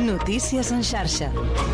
Notícies en xarxa.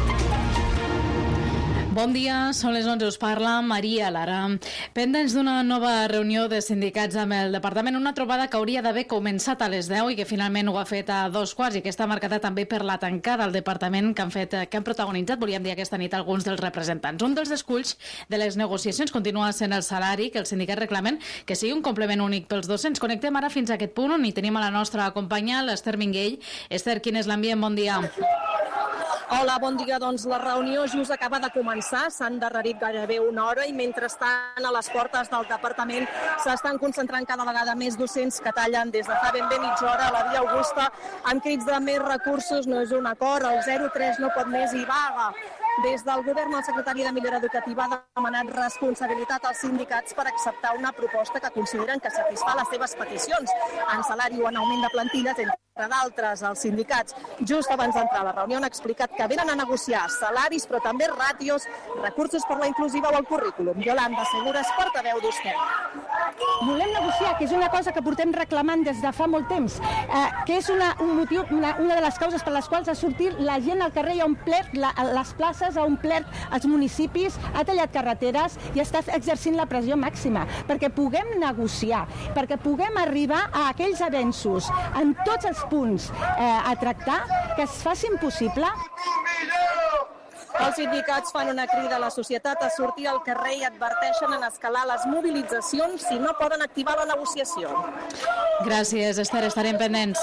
Bon dia, són les 11, us parla Maria Lara. Pendents d'una nova reunió de sindicats amb el departament, una trobada que hauria d'haver començat a les 10 i que finalment ho ha fet a 2:15 i que està marcada també per la tancada al departament que han protagonitzat, volíem dir aquesta nit, alguns dels representants. Un dels esculls de les negociacions continua sent el salari, que els sindicats reclamen que sigui un complement únic pels docents. Connectem ara fins a aquest punt on hi tenim a la nostra companya, l'Ester Minguell. Ester, quin és l'ambient? Bon dia. Hola, bon dia. Doncs la reunió just acaba de començar, s'ha endarrerit gairebé una hora i mentrestant a les portes del departament s'estan concentrant cada vegada més docents que tallen des de fa ben bé mitja hora a la Via Augusta amb crits de més recursos. No és un acord, el 03 no pot més i vaga. Des del govern, el secretari de Millora Educativa ha demanat responsabilitat als sindicats per acceptar una proposta que consideren que satisfà les seves peticions en salari o en augment de plantilles, entre d'altres. Els sindicats, just abans d'entrar a la reunió, han explicat que venen a negociar salaris, però també ràtios, recursos per la inclusiva o el currículum. Yolanda Segures, portaveu d'Usted. Volem negociar, que és una cosa que portem reclamant des de fa molt temps, que és un motiu, una de les causes per les quals ha sortit la gent al carrer i ha omplert les places, ha omplert els municipis, ha tallat carreteres i està exercint la pressió màxima, perquè puguem negociar, perquè puguem arribar a aquells avenços en tots els punts a tractar, que es facin possible. Els sindicats fan una crida a la societat a sortir al carrer i adverteixen en escalar les mobilitzacions si no poden activar la negociació. Gràcies, Esther, estarem pendents.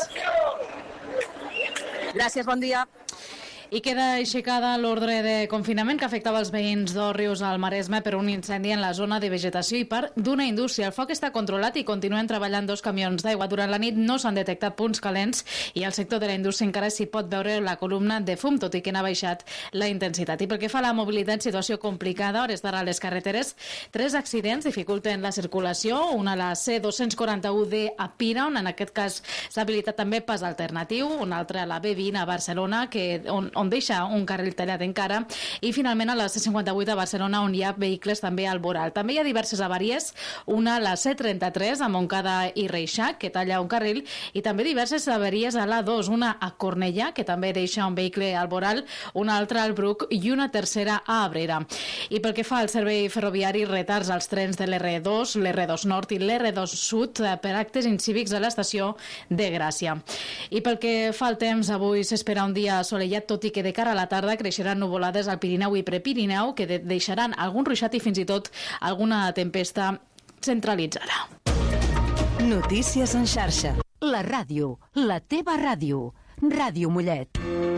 Gràcies, bon dia. I queda aixecada l'ordre de confinament que afectava els veïns d'Òrrius al Maresme per un incendi en la zona de vegetació i part d'una indústria. El foc està controlat i continuen treballant 2 camions d'aigua. Durant la nit no s'han detectat punts calents i al sector de la indústria encara s'hi pot veure la columna de fum, tot i que n'ha baixat la intensitat. I pel que fa a la mobilitat, situació complicada. A hores d'ara a les carreteres, 3 accidents dificulten la circulació. Una a la C241D a Pira, on en aquest cas s'ha habilitat també pas alternatiu. Una altra a la B20 a Barcelona, on deixa un carril tallat encara, i finalment a la C58 a Barcelona, on hi ha vehicles també al voral. També hi ha diverses avaries, una a la C33 a Montcada i Reixac, que talla un carril, i també diverses avaries a l'A2, una a Cornellà, que també deixa un vehicle al voral, una altra al Bruc i una tercera a Abrera. I pel que fa al servei ferroviari, retards als trens de l'R2, l'R2 Nord i l'R2 Sud per actes incívics a l'estació de Gràcia. I pel que fa al temps, avui s'espera un dia assolellat, tot i que de cara a la tarda creixeran nuvolades al Pirineu i Prepirineu que deixaran algun ruixat i fins i tot alguna tempesta centralitzada. Notícies en xarxa. La ràdio, la teva ràdio. Ràdio Mollet.